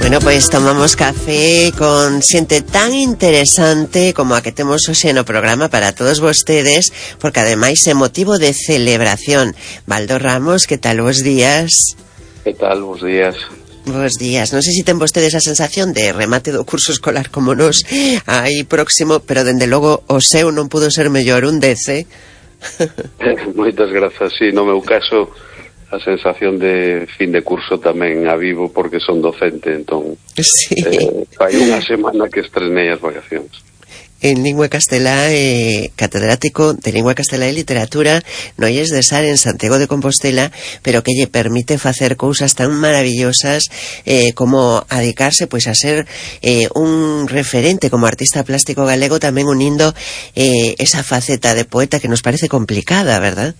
Bueno, pois tomamos café con xente tan interesante como a que temos hoxe no programa para todos vostedes, porque ademais é motivo de celebración. Baldo Ramos, que tal vos días? Que tal, bos días? Bos días. Non sei se ten vostedes a sensación de remate do curso escolar como nos aí próximo, pero dende logo o seu non pudo ser mellor, un 10, Moitas grazas, sí, no meu caso a sensación de fin de curso tamén a vivo porque son docente, entón sí. Hai unha semana que estrenei as vacacións. En lingua castelá, catedrático de lingua castelá e literatura no IES de Sar en Santiago de Compostela, pero que lle permite facer cousas tan maravillosas como dedicarse pois a ser un referente como artista plástico galego, tamén unindo esa faceta de poeta que nos parece complicada, verdad?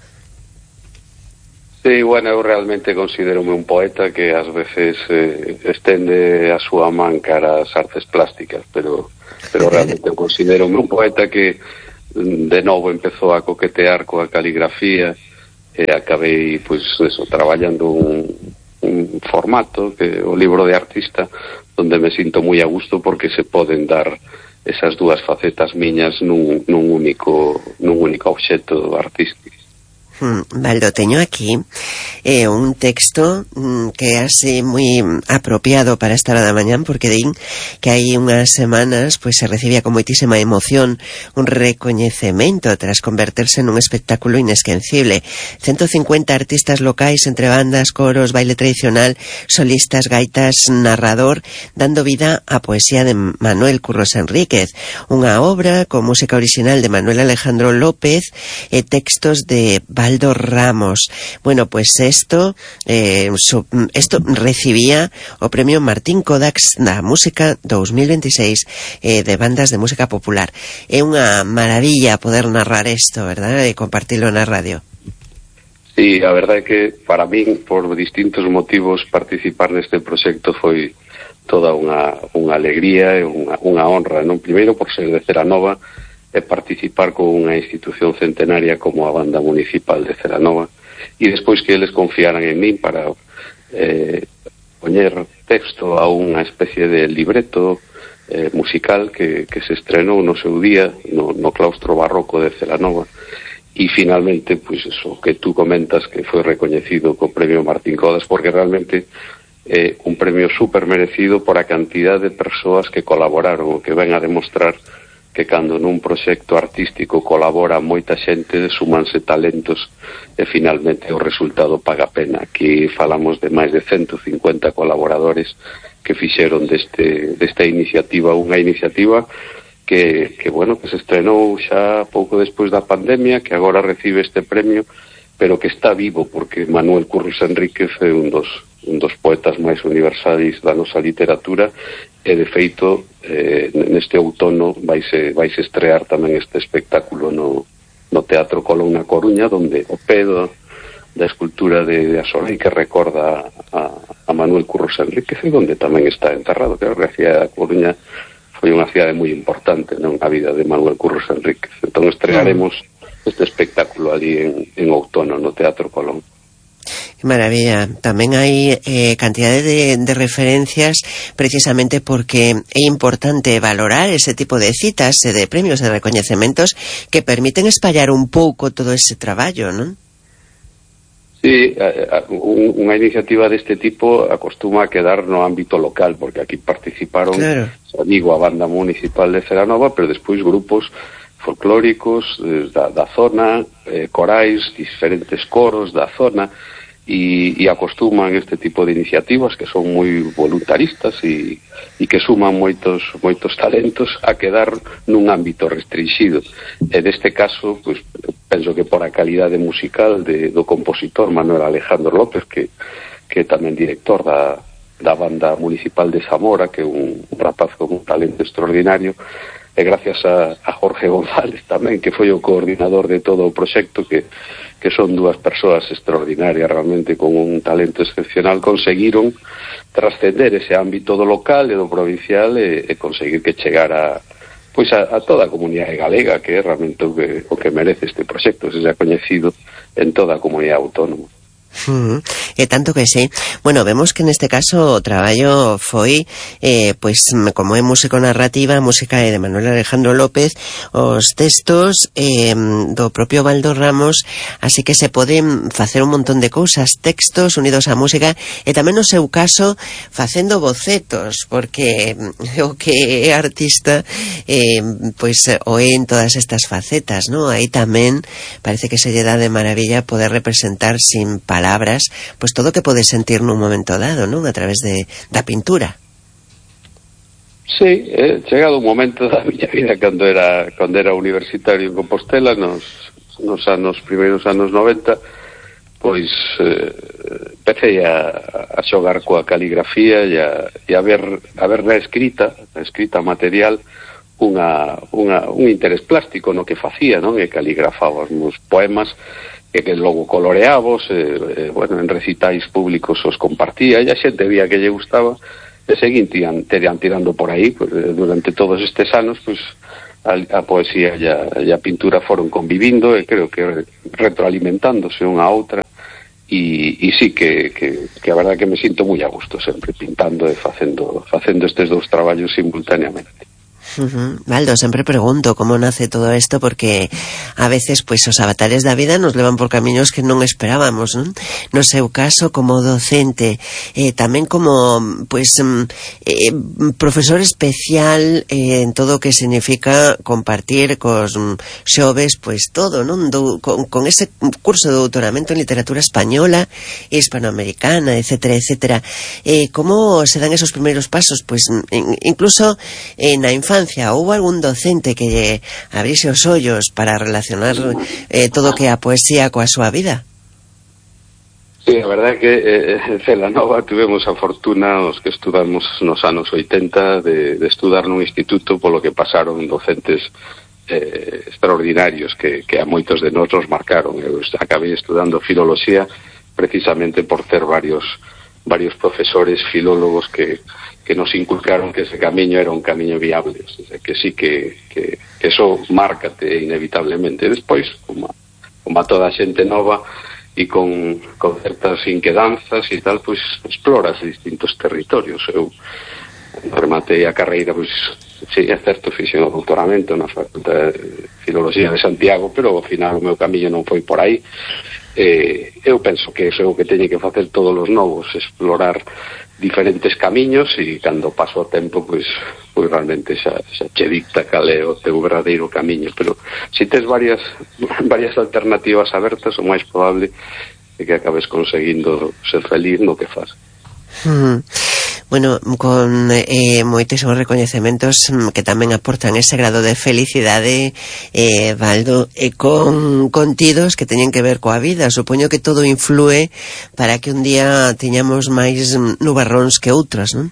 Sí, bueno, eu realmente considero-me un poeta que ás veces estende a súa man cara ás artes plásticas, pero realmente eu considero-me un poeta que de novo empezou a coquetear coa caligrafía e acabei, pois, eso, traballando un formato que o libro de artista, onde me sinto moi a gusto porque se poden dar esas dúas facetas miñas nun único obxecto artístico. Baldo, teño aquí un texto que é así moi apropiado para esta hora da mañán, porque din que hai unhas semanas pois se recibía con moitísima emoción un recoñecemento tras converterse nun espectáculo inesquecible. 150 artistas locais entre bandas, coros, baile tradicional, solistas, gaitas, narrador, dando vida á poesía de Manuel Curros Enríquez, unha obra con música original de Manuel Alejandro López e textos de Baldo Ramos. Bueno, pues esto recibía o premio Martín Kodaks da Música 2026 de bandas de música popular. É unha maravilla poder narrar isto, verdad? E compartilo na radio. Sí, a verdade é que para min, por distintos motivos, participar neste proxecto foi toda unha alegría e unha honra, non? Primeiro por ser de Celanova e participar con unha institución centenaria como a Banda Municipal de Celanova, e despois que eles confiaran en min para poñer texto a unha especie de libreto musical que se estrenou no seu día no claustro barroco de Celanova, e finalmente, pois eso que tú comentas, que foi recoñecido co premio Martín Kodaks, porque realmente é un premio super merecido por a cantidad de persoas que colaboraron, o que ven a demostrar que cando nun proxecto artístico colabora moita xente, súmanse talentos e finalmente o resultado paga pena. Aquí falamos de máis de 150 colaboradores que fixeron desta iniciativa unha iniciativa que se estrenou xa pouco despois da pandemia, que agora recibe este premio, pero que está vivo porque Manuel Curros Enríquez é un dos poetas máis universais da nosa literatura, e de feito neste outono vaise estrear tamén este espectáculo no Teatro Colón na Coruña, donde o pedo da escultura de Asolei que recorda a Manuel Curros Enríquez, e donde tamén está enterrado. Creo que a cidade da Coruña foi unha cidade moi importante na vida de Manuel Curros Enríquez. Entón estrearemos este espectáculo ali en outono no Teatro Colón. Que maravilla. Tamén hai cantidade de referencias precisamente porque é importante valorar ese tipo de citas e de premios e recoñecementos que permiten espallar un pouco todo ese traballo, non? Sí, unha iniciativa deste tipo acostuma a quedar no ámbito local, porque aquí participaron, claro, digo, a Banda Municipal de Celanova, pero despois grupos folclóricos da zona, corais, diferentes coros da zona, e acostuman este tipo de iniciativas que son moi voluntaristas e que suman moitos talentos a quedar nun ámbito restringido. E neste caso, pues, penso que por a calidade musical do compositor Manuel Alejandro López, que é tamén director da Banda Municipal de Zamora, que é un rapaz con un talento extraordinario, e gracias a Jorge González tamén, que foi o coordinador de todo o proxecto, que son dúas persoas extraordinarias realmente con un talento excepcional, conseguiron trascender ese ámbito do local e do provincial e conseguir que chegara pois a toda a comunidade galega, que é realmente o que merece este proxecto, se xa coñecido en toda a comunidade autónoma. Tanto que sí. Bueno, vemos que neste caso o traballo foi pois como é músico narrativa, música de Manuel Alejandro López, os textos do propio Baldo Ramos, así que se poden facer un montón de cousas, textos unidos á música, e tamén no seu caso facendo bocetos, porque o que é artista pois o é en todas estas facetas, ¿no? Aí tamén parece que se lle dá de maravilla poder representar sin palabras pois todo o que podes sentir nun momento dado, non? A través da pintura. Sí, chegado un momento da miña vida cando era universitario en Compostela nos primeiros anos 90, pois empecé a xogar coa caligrafía e a ver na escrita material un interés plástico no que facía, non? E caligrafaba os meus poemas e que logo coloreavos, bueno, en recitais públicos os compartía e a xente vía que lle gustaba e seguín tirando por aí, pues, durante todos estes anos, pues, a poesía e a pintura foron convivindo e creo que retroalimentándose unha a outra e sí que a verdad que me sinto moi a gusto sempre pintando e facendo estes dous traballos simultáneamente. Baldo, sempre pregunto como nace todo isto, porque a veces pois os avatares da vida nos levan por camiños que non esperábamos, non? No seu caso como docente, tamén como pois profesor especial en todo o que significa compartir cos xoves pois todo, non? Con ese curso de doutoramento en literatura española, hispanoamericana, etcétera. Como se dan esos primeiros pasos? Pois incluso na infancia houbo algún docente que lle abrise os ollos para relacionar todo o que é a poesía coa súa vida? Sí, a verdade é que en Celanova tivemos a fortuna, os que estudamos nos anos 80, de estudar nun instituto polo que pasaron docentes extraordinarios que a moitos de nós nos marcaron. Eu acabei estudando filoloxía precisamente por ter varios profesores filólogos que nos inculcaron que ese camiño era un camiño viable, o sea, que sí que eso márcate inevitablemente. Despois, como a toda a xente nova e con certas inquedanzas e tal, pois exploras distintos territorios. Eu rematei a carreira, pois sí, é certo, fixen o doutoramento na Facultade de Filoloxía de Santiago, pero ao final o meu camiño non foi por aí. Eu penso que eso é o que teñen que facer todos os novos, explorar diferentes camiños e cando paso o tempo pois realmente xa che dicta cal é o teu verdadeiro camiño, pero se tes varias alternativas abertas, o máis probable é que acabes conseguindo ser feliz no que faz. Bueno, con moitísimos recoñecementos que tamén aportan ese grado de felicidade, Baldo, e con contidos que teñen que ver coa vida. Supoño que todo influe para que un día teñamos máis nubarróns que outras, non?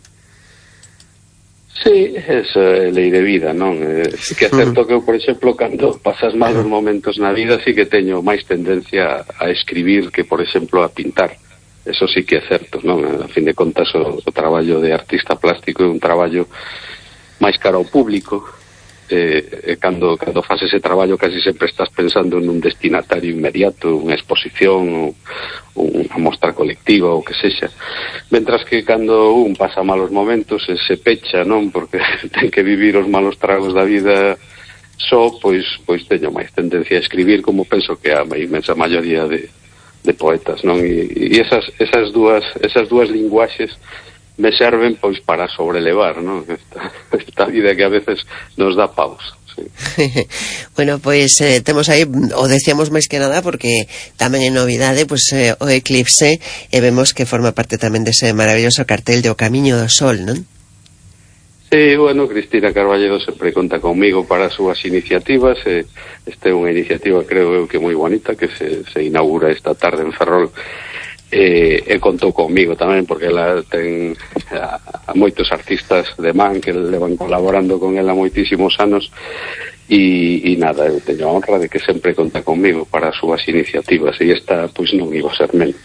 Sí, esa é lei de vida, non? Sí que é certo que eu, por exemplo, cando pasas malos momentos na vida, sí que teño máis tendencia a escribir que, por exemplo, a pintar. Eso sí que é certo, non? A fin de contas, o traballo de artista plástico é un traballo máis caro ao público. Cando faz ese traballo casi sempre estás pensando nun destinatario inmediato, unha exposición, unha mostra colectiva ou que sexa. Mentras que cando un pasa malos momentos se pecha, non? Porque ten que vivir os malos tragos da vida só, pois teño máis tendencia a escribir, como penso que a inmensa maioría de poetas, non? E esas dúas linguaxes me serven pois para sobrelevar, non? Esta vida que a veces nos dá paus. Sí. Bueno, pois temos aí, o decíamos máis que nada porque tamén é novidade, pois o eclipse, e vemos que forma parte tamén dese maravilloso cartel de O Camiño do Sol, non? Sí, bueno, Cristina Carballedo sempre conta conmigo para as súas iniciativas. Esta é unha iniciativa, creo eu, que moi bonita, que se inaugura esta tarde en Ferrol. E contou conmigo tamén, porque ela ten a moitos artistas de man que levan colaborando con ela moitísimos anos. E nada, eu teño a honra de que sempre conta conmigo para as súas iniciativas, e esta, pois, non iba a ser menos.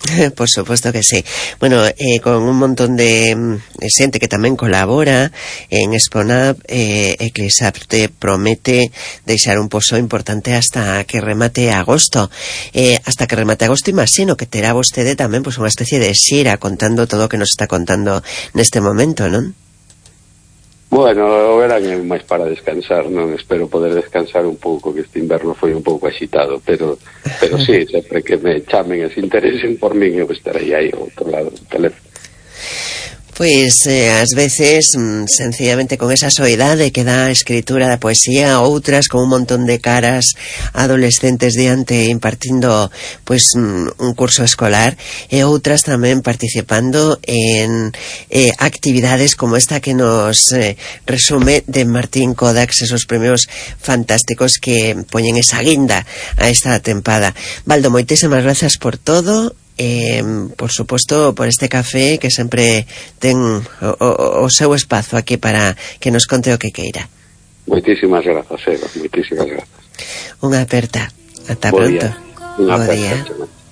Por supuesto que sí. Bueno, con un montón de xente que tamén colabora en Exponab, Eclisap te promete deixar un pozo importante hasta que remate agosto. Hasta que remate agosto, imagino que terá vostede tamén pues, unha especie de xira contando todo o que nos está contando neste momento, non? Bueno, o verán é máis para descansar, non espero poder descansar un pouco, que este inverno foi un pouco axitado, pero sí, sempre que me chamen e se interesen por min, eu estarei aí ao outro lado do teléfono. Pois ás veces sencillamente con esa soidade que dá a escritura da poesía, outras con un montón de caras adolescentes diante impartindo pois un curso escolar, e outras tamén participando en actividades como esta que nos resume de Martín Kodax, esos premios fantásticos que poñen esa guinda a esta tempada. Baldo, moitísimas grazas por todo. Por suposto, por este café que sempre ten o seu espazo aquí para que nos conte o que queira. Moitísimas grazas, Eva, moitísimas grazas. Unha aperta. Ata Bo pronto. Día. Unha Bo aperta, día. chama.